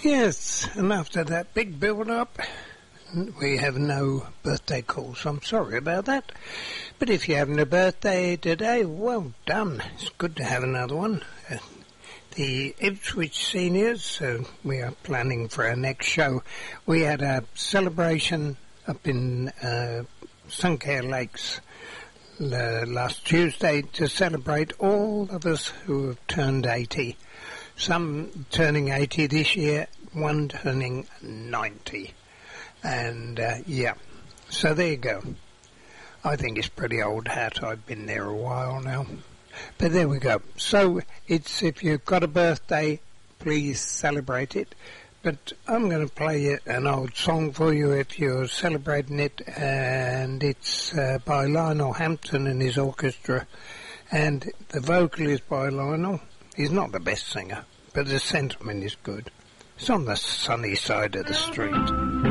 Yes, and after that big build-up, we have no birthday calls. I'm sorry about that. But if you're having a birthday today, well done. It's good to have another one. The Ipswich seniors, we are planning for our next show. We had a celebration up in Suncare Lakes last Tuesday to celebrate all of us who have turned 80. Some turning 80 this year, one turning 90. And, so there you go. I think it's pretty old hat. I've been there a while now. But there we go. So it's, if you've got a birthday, please celebrate it. But I'm going to play an old song for you if you're celebrating it. And it's by Lionel Hampton and his orchestra. And the vocal is by Lionel. He's not the best singer, but the sentiment is good. It's on the sunny side of the street.